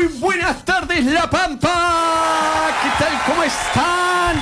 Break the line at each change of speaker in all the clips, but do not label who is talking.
Muy buenas tardes, La Pampa. ¿Qué tal? ¿Cómo están?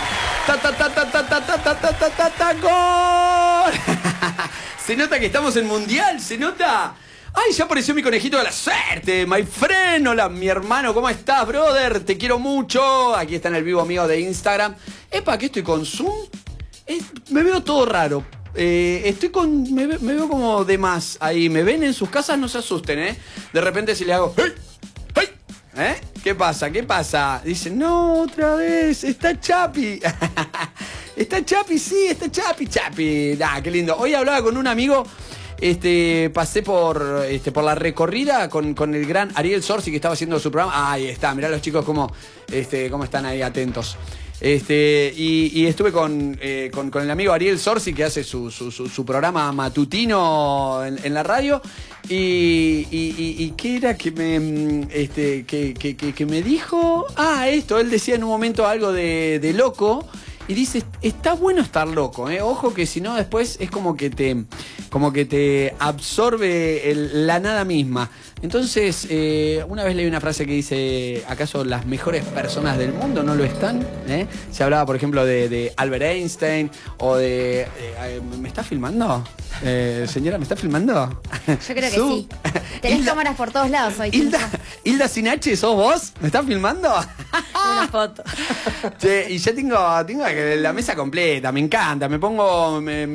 ¡Gol! Se nota que estamos en Mundial, se nota. ¡Ay, ya apareció mi conejito de la suerte! My friend, hola, mi hermano, ¿cómo estás, brother? Te quiero mucho. Aquí está en el vivo mío de Instagram. Epa, ¿qué estoy con Zoom? Me veo todo raro. Me veo como de más ahí. ¿Me ven en sus casas? No se asusten, ¿eh? De repente si le hago... ¡Hey! ¡Hey! ¿Eh? ¿Qué pasa? ¿Qué pasa? Dicen, no, otra vez, está Chapi. Está Chapi, sí, está Chapi. Ah, qué lindo. Hoy hablaba con un amigo... pasé por la recorrida con el gran Ariel Sorsi, que estaba haciendo su programa. Ahí está, mirá los chicos cómo están ahí atentos. Y estuve con el amigo Ariel Sorsi, que hace su programa matutino en la radio. Y ¿qué era que me dijo? Él decía en un momento algo de loco. Y dice, está bueno estar loco, ¿eh? Ojo que si no después es como que te absorbe la nada misma. Entonces, una vez leí una frase que dice, ¿acaso las mejores personas del mundo no lo están? Se hablaba, por ejemplo, de Albert Einstein o de... ¿me está filmando? Señora, ¿me está filmando?
Yo creo que sí. Tenés cámaras por todos lados hoy.
Hilda Sinache, ¿sos vos? ¿Me estás filmando?
Una foto.
Che, y ya tengo la mesa completa, me encanta, me pongo...